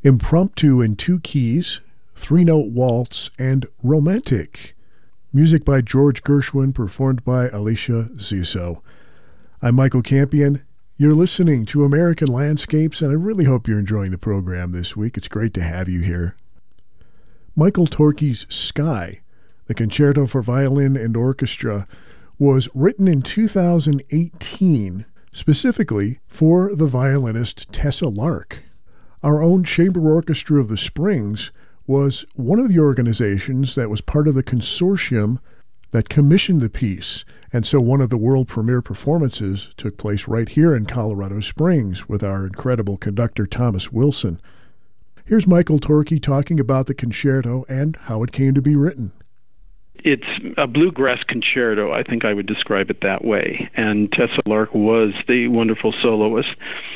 Impromptu in Two Keys, Three-Note Waltz, and Romantic. Music by George Gershwin, performed by Alicia Ziso. I'm Michael Campion. You're listening to American Landscapes, and I really hope you're enjoying the program this week. It's great to have you here. Michael Torke's Sky, the concerto for violin and orchestra, was written in 2018 specifically for the violinist Tessa Lark. Our own Chamber Orchestra of the Springs was one of the organizations that was part of the consortium that commissioned the piece, and so one of the world premiere performances took place right here in Colorado Springs with our incredible conductor Thomas Wilson. Here's Michael Torke talking about the concerto and how it came to be written. It's a bluegrass concerto, I think I would describe it that way. And Tessa Lark was the wonderful soloist.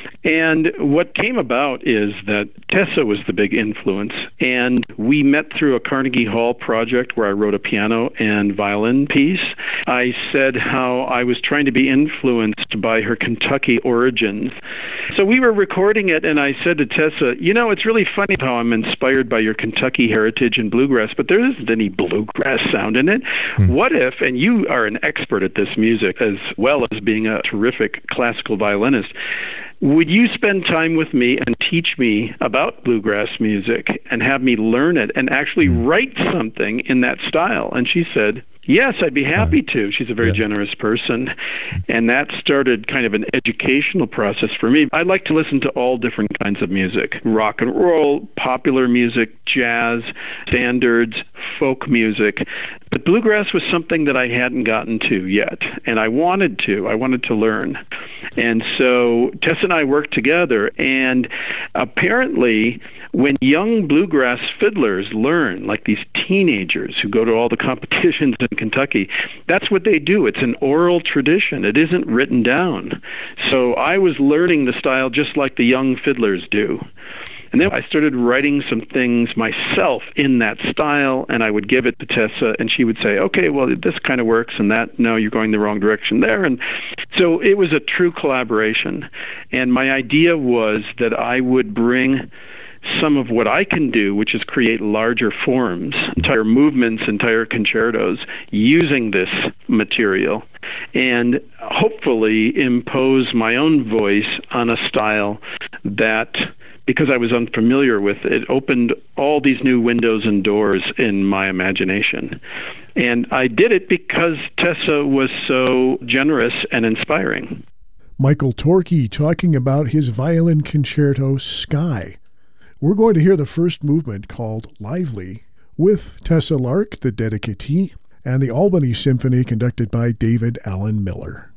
And what came about is that Tessa was the big influence. And we met through a Carnegie Hall project where I wrote a piano and violin piece. I said how I was trying to be influenced by her Kentucky origins. So we were recording it, and I said to Tessa, you know, it's really funny how I'm inspired by your Kentucky heritage and bluegrass, but there isn't any bluegrass sound in it. What if, and you are an expert at this music as well as being a terrific classical violinist, would you spend time with me and teach me about bluegrass music and have me learn it and actually write something in that style? And she said, yes, I'd be happy to. She's a very generous person. And that started kind of an educational process for me. I like to listen to all different kinds of music: rock and roll, popular music, jazz, standards, folk music. But bluegrass was something that I hadn't gotten to yet. And I wanted to. I wanted to learn. And so Tess and I worked together. And apparently, when young bluegrass fiddlers learn, like these teenagers who go to all the competitions in Kentucky, that's what they do. It's an oral tradition. It isn't written down. So I was learning the style just like the young fiddlers do. And then I started writing some things myself in that style, and I would give it to Tessa, and she would say, okay, well, this kind of works, and that, no, you're going the wrong direction there. And so it was a true collaboration. And my idea was that I would bring some of what I can do, which is create larger forms, entire movements, entire concertos, using this material, and hopefully impose my own voice on a style that, because I was unfamiliar with it, opened all these new windows and doors in my imagination. And I did it because Tessa was so generous and inspiring. Michael Torke talking about his violin concerto, Sky. We're going to hear the first movement, called Lively, with Tessa Lark, the dedicatee, and the Albany Symphony conducted by David Allen Miller.